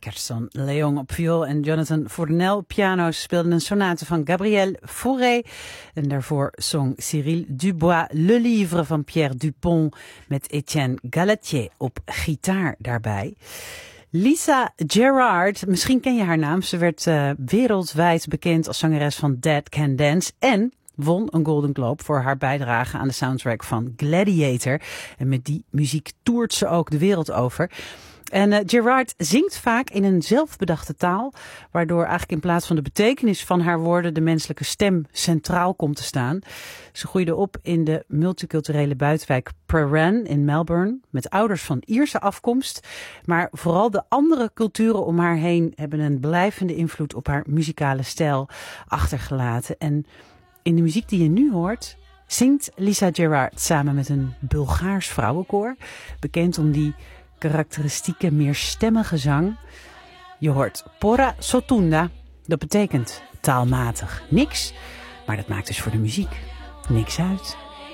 Kersten Leong op viool en Jonathan Fournel piano speelden een sonate van Gabriel Fauré. En daarvoor zong Cyril Dubois Le Livre van Pierre Dupont met Etienne Galatier op gitaar daarbij. Lisa Gerrard, misschien ken je haar naam. Ze werd wereldwijd bekend als zangeres van Dead Can Dance en won een Golden Globe voor haar bijdrage aan de soundtrack van Gladiator. En met die muziek toert ze ook de wereld over. En Gerrard zingt vaak in een zelfbedachte taal, waardoor eigenlijk in plaats van de betekenis van haar woorden de menselijke stem centraal komt te staan. Ze groeide op in de multiculturele buitenwijk Prahran in Melbourne, met ouders van Ierse afkomst. Maar vooral de andere culturen om haar heen hebben een blijvende invloed op haar muzikale stijl achtergelaten. En in de muziek die je nu hoort, zingt Lisa Gerrard samen met een Bulgaars vrouwenkoor, bekend om die karakteristieke, meerstemmige zang. Je hoort Pora Sotunda, dat betekent taalmatig niks, maar dat maakt dus voor de muziek niks uit.